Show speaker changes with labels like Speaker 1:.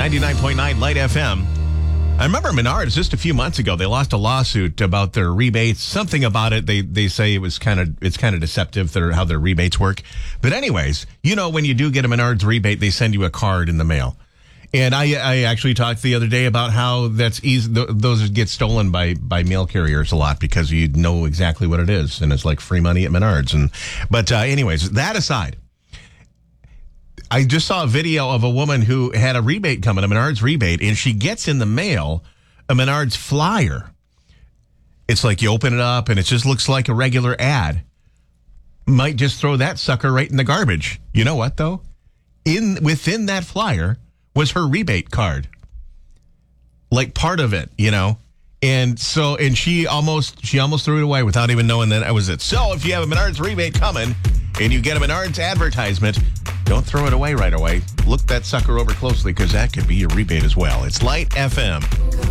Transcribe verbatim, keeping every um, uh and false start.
Speaker 1: ninety-nine point nine Light F M. I remember Menards just a few months ago. They lost a lawsuit about their rebates. Something about it. They they say it was kind of it's kind of deceptive their, how their rebates work. But anyways, you know, when you do get a Menards rebate, they send you a card in the mail. And I I actually talked the other day about how that's easy. Th- those get stolen by by mail carriers a lot because you know exactly what it is, and it's like free money at Menards. And but uh, anyways, that aside. I just saw a video of a woman who had a rebate coming, a Menards rebate, and she gets in the mail a Menards flyer. It's like you open it up, and it just looks like a regular ad. Might just throw that sucker right in the garbage. You know what, though? In within that flyer was her rebate card. Like part of it, you know? And so, and she almost, she almost threw it away without even knowing that that was it. So if you have a Menards rebate coming and you get a Menards advertisement, don't throw it away right away. Look that sucker over closely because that could be your rebate as well. It's Light F M.